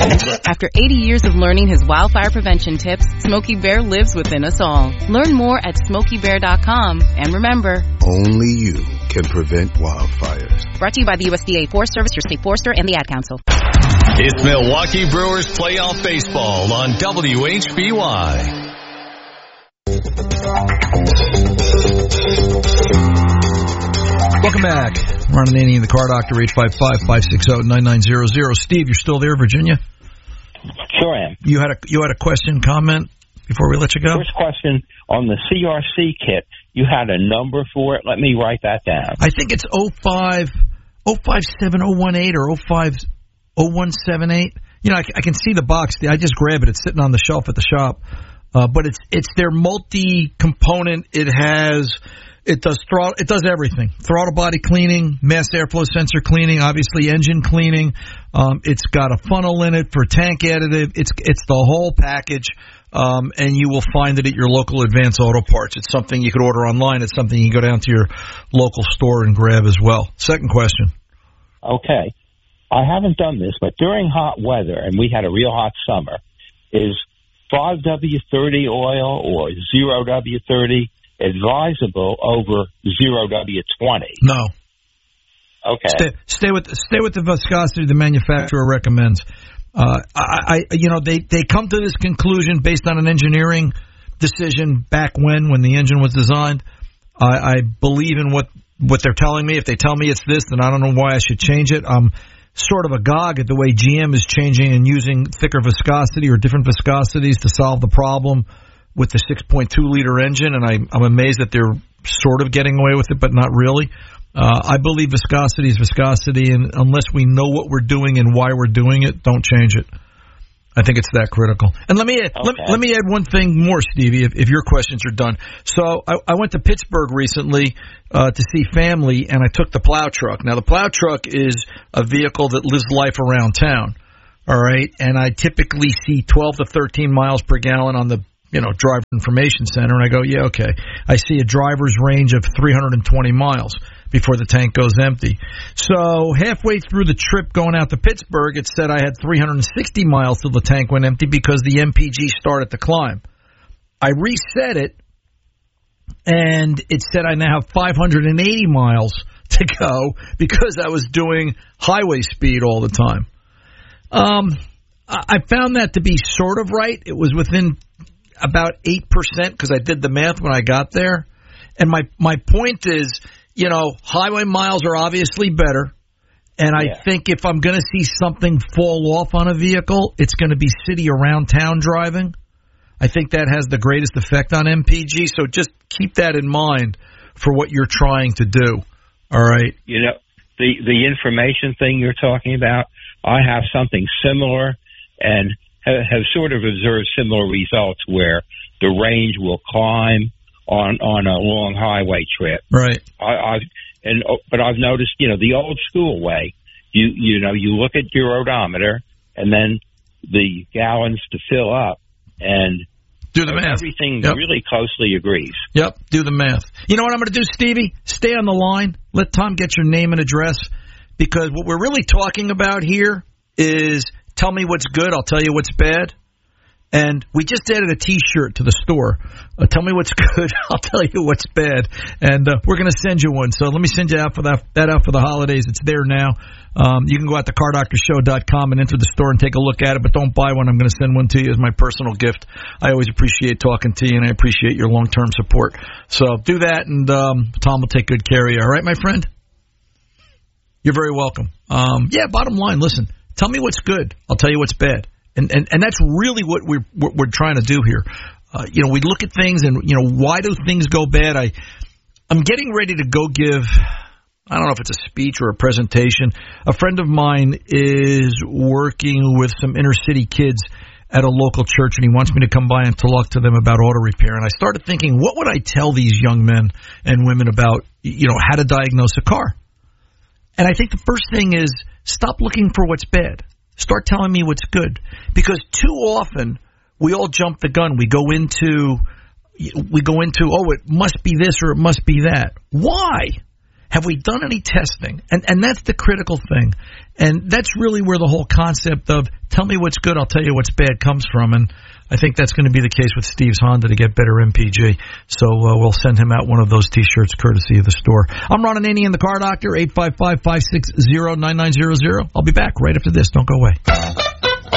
After 80 years of learning his wildfire prevention tips, Smokey Bear lives within us all. Learn more at SmokeyBear.com. And remember, only you can prevent wildfires. Brought to you by the USDA Forest Service, your state forester, and the Ad Council. It's Milwaukee Brewers playoff baseball on WHBY. Welcome back. Ron Ananian and the Car Doctor, 855-560-9900. Steve, you're still there, Virginia? Sure am. You had a question, comment before we let you go? First question, on the CRC kit, you had a number for it. Let me write that down. I think it's 057018 or 050178. You know, I can see the box. I just grab it. It's sitting on the shelf at the shop. But it's their multi-component. It does everything. Throttle body cleaning, mass airflow sensor cleaning, obviously engine cleaning. It's got a funnel in it for tank additive. It's the whole package. And you will find it at your local Advance Auto Parts. It's something you could order online. It's something you can go down to your local store and grab as well. Second question. Okay. I haven't done this, but during hot weather, and we had a real hot summer, is 5W30 oil or 0W30 advisable over 0W20? No. Okay. Stay with the viscosity the manufacturer recommends. They come to this conclusion based on an engineering decision back when the engine was designed. I believe in what they're telling me. If they tell me it's this, then I don't know why I should change it. I'm sort of agog at the way GM is changing and using thicker viscosity or different viscosities to solve the problem with the 6.2-liter engine, and I'm amazed that they're sort of getting away with it, but not really. I believe viscosity is viscosity, and unless we know what we're doing and why we're doing it, don't change it. I think it's that critical. And let me add one thing more, Stevie, if your questions are done. So I went to Pittsburgh recently to see family, and I took the plow truck. Now, the plow truck is a vehicle that lives life around town, all right? And I typically see 12 to 13 miles per gallon on the driver information center, and I go, yeah, okay. I see a driver's range of 320 miles before the tank goes empty. So halfway through the trip going out to Pittsburgh, it said I had 360 miles till the tank went empty because the MPG started to climb. I reset it, and it said I now have 580 miles to go because I was doing highway speed all the time. I found that to be sort of right. It was within about 8% because I did the math when I got there. And my point is, highway miles are obviously better. And I think if I'm going to see something fall off on a vehicle, it's going to be city around town driving. I think that has the greatest effect on MPG. So just keep that in mind for what you're trying to do. All right. The information thing you're talking about, I have something similar and have sort of observed similar results where the range will climb on a long highway trip. Right. But I've noticed, the old school way, you look at your odometer and then the gallons to fill up and do the math. Everything really closely agrees. Yep. Do the math. You know what I'm going to do, Stevie? Stay on the line. Let Tom get your name and address, because what we're really talking about here is tell me what's good, I'll tell you what's bad. And we just added a T-shirt to the store. Tell me what's good, I'll tell you what's bad. And we're going to send you one. So let me send you out for that out for the holidays. It's there now. You can go out to cardoctorshow.com and enter the store and take a look at it, but don't buy one. I'm going to send one to you as my personal gift. I always appreciate talking to you, and I appreciate your long-term support. So do that, and Tom will take good care of you. All right, my friend? You're very welcome. Bottom line, listen. Tell me what's good. I'll tell you what's bad. And that's really what we're trying to do here. We look at things and, why do things go bad? I'm getting ready to go give, I don't know if it's a speech or a presentation. A friend of mine is working with some inner city kids at a local church, and he wants me to come by and talk to them about auto repair. And I started thinking, what would I tell these young men and women about, how to diagnose a car? And I think the first thing is stop looking for what's bad. Start telling me what's good. Because too often we all jump the gun. We go into, it must be this or it must be that. Why? have we done any testing? And that's the critical thing. And that's really where the whole concept of tell me what's good, I'll tell you what's bad comes from. And I think that's going to be the case with Steve's Honda to get better MPG. So we'll send him out one of those T-shirts courtesy of the store. I'm Ron Ananian, the Car Doctor, 855-560-9900. I'll be back right after this. Don't go away.